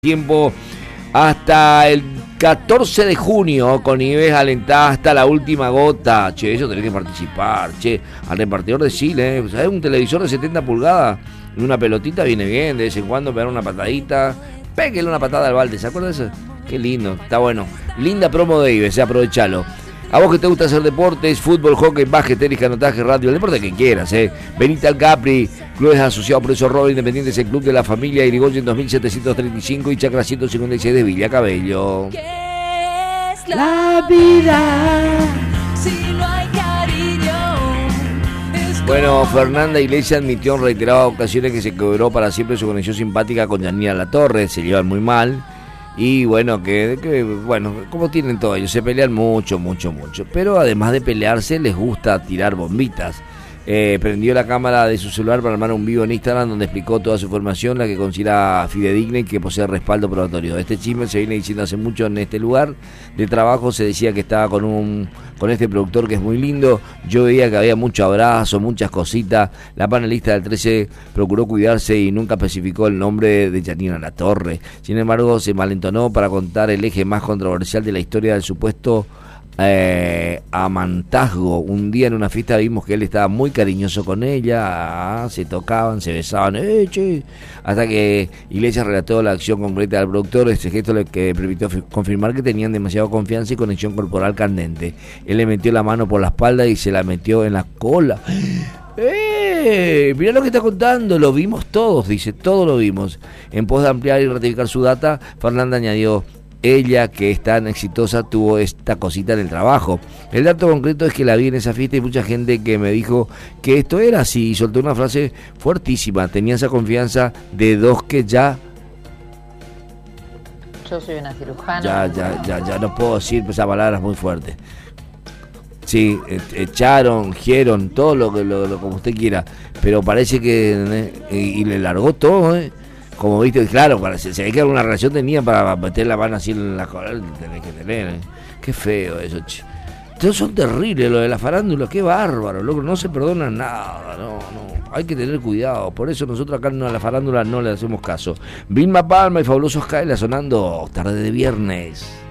tiempo hasta el 14 de junio con Ives alentada hasta la última gota. Che, eso tenés que participar. Che, al repartidor decirle, ¿sabes? Un televisor de 70 pulgadas y una pelotita viene bien, de vez en cuando pegar una patadita, péguele una patada al balde, ¿se acuerda de eso? Qué lindo, está bueno. Linda promo de Ives, aprovechalo. A vos que te gusta hacer deportes, fútbol, hockey, básquet, tenis, canotaje, radio, el deporte que quieras, Venite al Capri, clubes asociados por eso Robo Independiente, es el club de la familia Irigoyen 2735 y Chacra 156 de Villa Cabello. ¿Qué es la vida si no hay cariño? Bueno, Fernanda Iglesias admitió en reiteradas ocasiones que se quebró para siempre su conexión simpática con Yanina Latorre, se llevan muy mal. Y bueno, bueno, como tienen todos ellos, se pelean mucho, pero además de pelearse les gusta tirar bombitas. Prendió la cámara de su celular para armar un vivo en Instagram donde explicó toda su información, la que considera fidedigna y que posee respaldo probatorio. Este chisme se viene diciendo hace mucho en este lugar de trabajo. Se decía que estaba con este productor que es muy lindo. Yo veía que había mucho abrazo, muchas cositas. La panelista del 13 procuró cuidarse y nunca especificó el nombre de Yanina Latorre. Sin embargo, se malentonó para contar el eje más controversial de la historia del supuesto amantazgo. Un día en una fiesta vimos que él estaba muy cariñoso con ella, se tocaban, se besaban, che, hasta que Iglesias relató la acción concreta del productor. Este gesto le que permitió confirmar que tenían demasiada confianza y conexión corporal candente. Él le metió la mano por la espalda y se la metió en la cola. Mirá lo que está contando, lo vimos todos, dice, todo lo vimos. En pos de ampliar y ratificar su data, Fernanda añadió: ella, que es tan exitosa, tuvo esta cosita en el trabajo. El dato concreto es que la vi en esa fiesta y mucha gente que me dijo que esto era así, y soltó una frase fuertísima. Tenía esa confianza de dos que ya... Yo soy una cirujana. Ya no puedo decir esas palabras muy fuertes. Sí, echaron, gieron, todo lo como usted quiera, pero parece que... y le largó todo, Como viste, claro, se ve que alguna relación tenía para meter la mano así en la cola, tenés que tener, Qué feo eso, che. Todos son terribles, lo de la farándula, qué bárbaro, loco, no se perdona nada, no, hay que tener cuidado, por eso nosotros acá a la farándula no le hacemos caso. Vilma Palma y Fabulosos Kaela sonando tarde de viernes.